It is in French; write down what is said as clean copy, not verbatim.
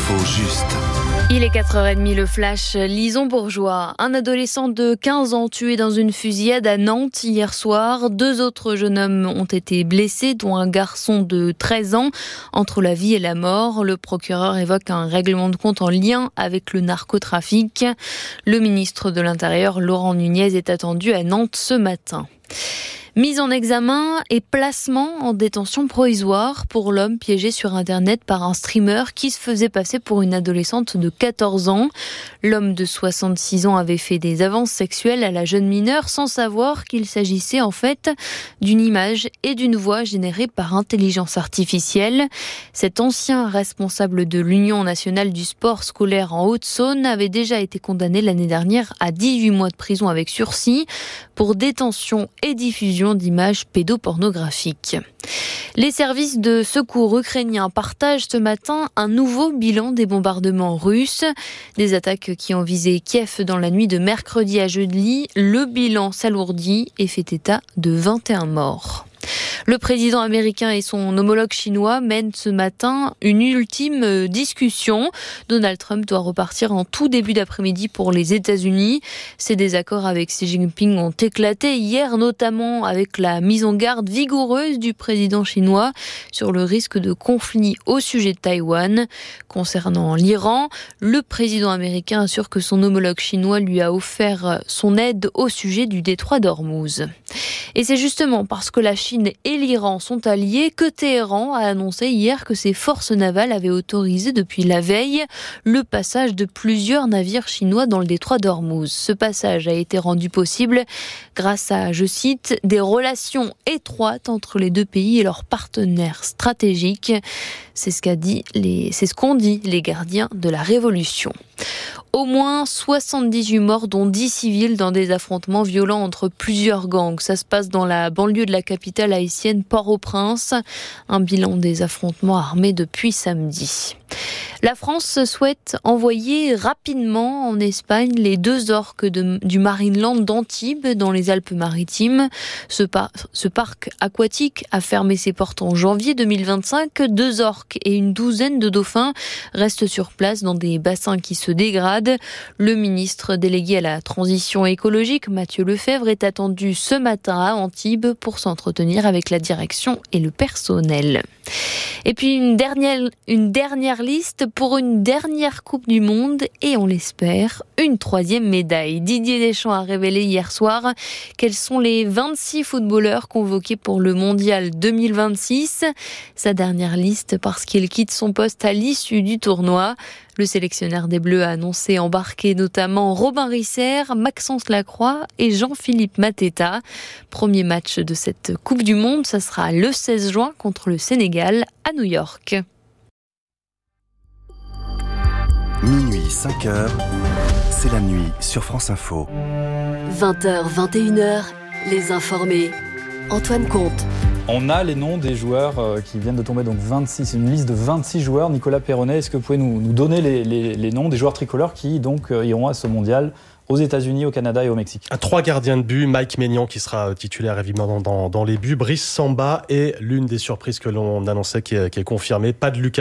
L'info juste. Il est 4h30, le flash. Lison Bourgeois, un adolescent de 15 ans tué dans une fusillade à Nantes hier soir. 2 autres jeunes hommes ont été blessés, dont un garçon de 13 ans. Entre la vie et la mort, le procureur évoque un règlement de compte en lien avec le narcotrafic. Le ministre de l'Intérieur, Laurent Nunez, est attendu à Nantes ce matin. Mise en examen et placement en détention provisoire pour l'homme piégé sur Internet par un streamer qui se faisait passer pour une adolescente de 14 ans. L'homme de 66 ans avait fait des avances sexuelles à la jeune mineure sans savoir qu'il s'agissait en fait d'une image et d'une voix générées par intelligence artificielle. Cet ancien responsable de l'Union nationale du sport scolaire en Haute-Saône avait déjà été condamné l'année dernière à 18 mois de prison avec sursis pour détention et diffusion d'images pédopornographiques. Les services de secours ukrainiens partagent ce matin un nouveau bilan des bombardements russes. Des attaques qui ont visé Kiev dans la nuit de mercredi à jeudi. Le bilan s'alourdit et fait état de 21 morts. Le président américain et son homologue chinois mènent ce matin une ultime discussion. Donald Trump doit repartir en tout début d'après-midi pour les États-Unis. Ses désaccords avec Xi Jinping ont éclaté hier, notamment avec la mise en garde vigoureuse du président chinois sur le risque de conflit au sujet de Taïwan. Concernant l'Iran, le président américain assure que son homologue chinois lui a offert son aide au sujet du détroit d'Ormuz. Et c'est justement parce que la Chine et l'Iran sont alliés que Téhéran a annoncé hier que ses forces navales avaient autorisé depuis la veille le passage de plusieurs navires chinois dans le détroit d'Ormuz. Ce passage a été rendu possible grâce à, je cite, des relations étroites entre les deux pays et leurs partenaires stratégiques. C'est ce qu'ont dit les gardiens de la Révolution. Au moins 78 morts, dont 10 civils, dans des affrontements violents entre plusieurs gangs. Ça se passe dans la banlieue de la capitale haïtienne, Port-au-Prince. Un bilan des affrontements armés depuis samedi. La France souhaite envoyer rapidement en Espagne les 2 orques du Marineland d'Antibes dans les Alpes-Maritimes. Ce parc aquatique a fermé ses portes en janvier 2025. 2 orques et une douzaine de dauphins restent sur place dans des bassins qui se dégradent. Le ministre délégué à la transition écologique, Mathieu Lefebvre, est attendu ce matin à Antibes pour s'entretenir avec la direction et le personnel. Et puis une dernière liste pour une dernière Coupe du Monde et on l'espère, une 3e médaille. Didier Deschamps a révélé hier soir quels sont les 26 footballeurs convoqués pour le Mondial 2026. Sa dernière liste parce qu'il quitte son poste à l'issue du tournoi. Le sélectionneur des Bleus a annoncé embarquer notamment Robin Risser, Maxence Lacroix et Jean-Philippe Mateta. Premier match de cette Coupe du Monde, ça sera le 16 juin contre le Sénégal à New York. Minuit 5h, c'est la nuit sur France Info. 20h, 21h, les informés. Antoine Comte. On a les noms des joueurs qui viennent de tomber, donc 26, une liste de 26 joueurs. Nicolas Perronnet, est-ce que vous pouvez nous donner les noms des joueurs tricolores qui donc iront à ce mondial aux États-Unis, au Canada et au Mexique? 3 gardiens de but, Mike Maignan qui sera titulaire évidemment dans les buts, Brice Samba et l'une des surprises que l'on annonçait qui est confirmée, pas de Lucas